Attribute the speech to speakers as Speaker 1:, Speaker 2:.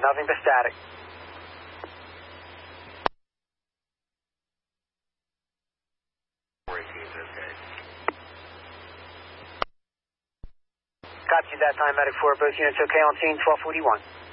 Speaker 1: Nothing but static. Copy that time, Medic 4. Both units okay on scene, 1241.